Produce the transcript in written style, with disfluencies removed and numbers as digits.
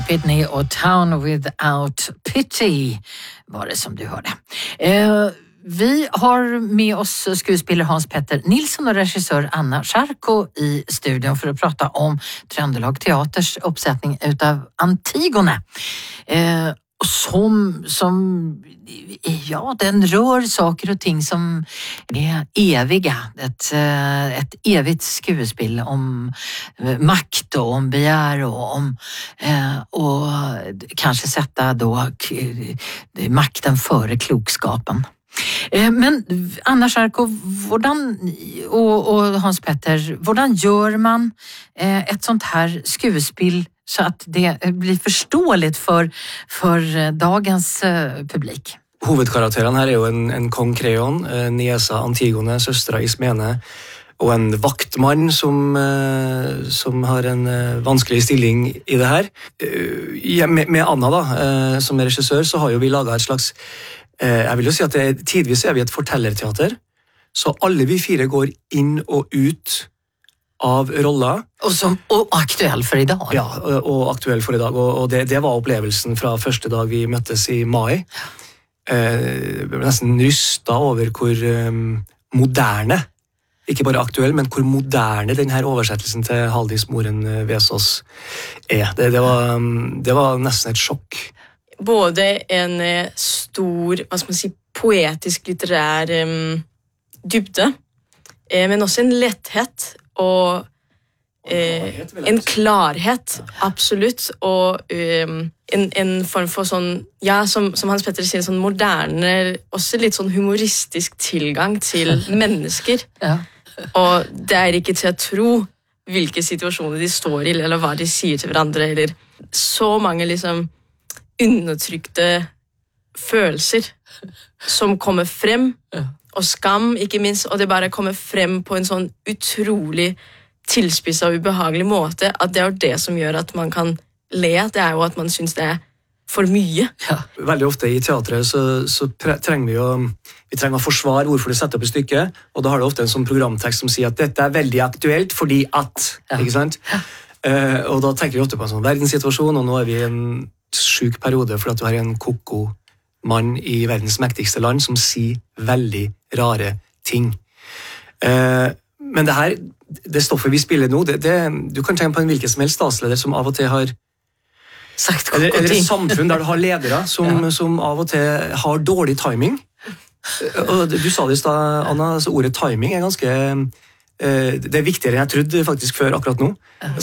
Pitney och Town Without Pity var det som du hörde. Vi har med oss skuespelare Hans Petter Nilsson och regissör Anna Scharko i studion för att prata om Trøndelag Teaters uppsättning utav Antigone. Den rör saker och ting som är eviga. Ett evigt skuespel om makt och om begär och kanske sätta då makten före klokskapen. Men Anna Scharko, och Hans Petter, hvordan gör man ett sånt här skuespel så att det blir förståeligt för dagens publik? Hovedkarakteren her jo en kong Kreon, niesa Antigone, søstera Ismene, og en vaktmann som har en vanskelig stilling i det her. Med Anna da, som regissør, så har jo vi laget et slags, jeg vil jo si at tidvis vi et fortellerteater, så alle vi fire går inn og ut av roller. Og aktuell for i dag. Ja, og aktuell for i dag, og det var opplevelsen fra første dag vi møttes i mai. Jeg ble nesten rystet over hvor moderne, ikke bare aktuell, men hvor moderne denne oversettelsen til Haldis Moren Vesaas det var nesten et sjokk. Både en stor, hva skal man si, poetisk litterær dybde, men også en letthet og en klarhet, absolutt, og en form for sånn, ja, som Hans Petter sier, sånn moderne, også litt sånn humoristisk tilgang til mennesker. Ja. Og det ikke til å tro hvilke situasjoner de står i, eller hva de sier til hverandre, eller så mange liksom undertrykte følelser som kommer frem, og skam, ikke minst, og det bare kommer frem på en sånn utrolig tilspisset og ubehagelig måte, at det jo det som gjør at man kan le, det jo at man synes det for mye. Ja. Veldig ofte i teatret så trenger vi trenger å forsvare hvorfor det setter opp i stykket, og da har det ofte en sånn programtekst som sier at dette veldig aktuelt fordi at, ikke sant? Og da tenker vi ofte på en sånn verdenssituasjon, og nå vi i en syk periode fordi at du har en koko mann i verdens mektigste land som sier veldig rare ting. Men det stoffet vi spiller nå, du kan tenke på en hvilken som helst statsleder som av og til har sagt eller et samfunn der du har ledere som av og til har dårlig timing. Og du sa det i sted, Anna, altså ordet timing ganske det viktigere enn jeg trodde faktisk før akkurat nå.